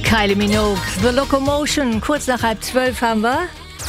Kylie Minogue, The Locomotion, kurz nach 11:30 haben wir.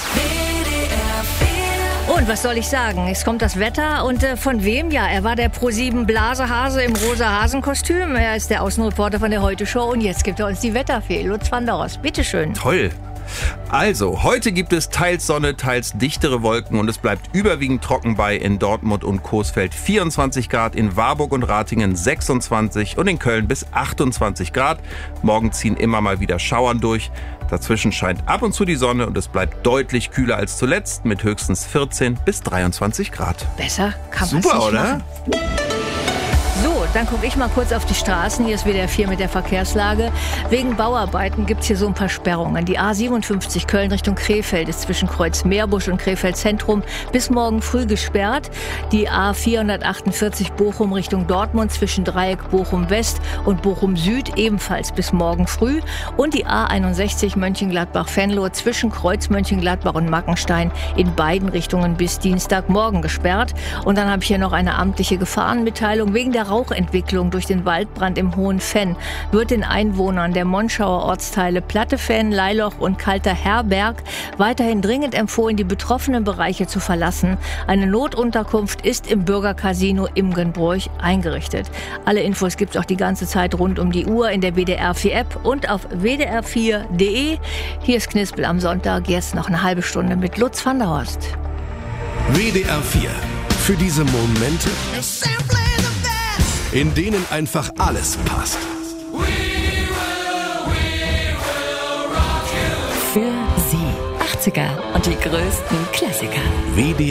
Und was soll ich sagen? Es kommt das Wetter und von wem? Ja, er war der Pro7 Blasehase im rosa Hasenkostüm. Er ist der Außenreporter von der Heute-Show und jetzt gibt er uns die Wetterfee. Lutz Wanderers, bitteschön. Toll. Also, heute gibt es teils Sonne, teils dichtere Wolken und es bleibt überwiegend trocken bei in Dortmund und Coesfeld 24 Grad, in Warburg und Ratingen 26 und in Köln bis 28 Grad. Morgen ziehen immer mal wieder Schauern durch. Dazwischen scheint ab und zu die Sonne und es bleibt deutlich kühler als zuletzt mit höchstens 14 bis 23 Grad. Besser kann man es Super, nicht oder? machen. So, dann gucke ich mal kurz auf die Straßen. Hier ist WDR 4 mit der Verkehrslage. Wegen Bauarbeiten gibt es hier so ein paar Sperrungen. Die A57 Köln Richtung Krefeld ist zwischen Kreuz Meerbusch und Krefeld Zentrum bis morgen früh gesperrt. Die A448 Bochum Richtung Dortmund zwischen Dreieck Bochum West und Bochum Süd ebenfalls bis morgen früh. Und die A61 Mönchengladbach-Venlo zwischen Kreuz Mönchengladbach und Mackenstein in beiden Richtungen bis Dienstagmorgen gesperrt. Und dann habe ich hier noch eine amtliche Gefahrenmitteilung. Wegen der Rauchentwicklung durch den Waldbrand im Hohen Venn wird den Einwohnern der Monschauer Ortsteile Plattefenn, Leiloch und Kalter Herberg weiterhin dringend empfohlen, die betroffenen Bereiche zu verlassen. Eine Notunterkunft ist im Bürgercasino Imgenbroich eingerichtet. Alle Infos gibt es auch die ganze Zeit rund um die Uhr in der WDR 4 App und auf wdr4.de. Hier ist Knispel am Sonntag, jetzt noch eine halbe Stunde mit Lutz van der Horst. WDR 4. Für diese Momente, in denen einfach alles passt. Für Sie 80er und die größten Klassiker. WDR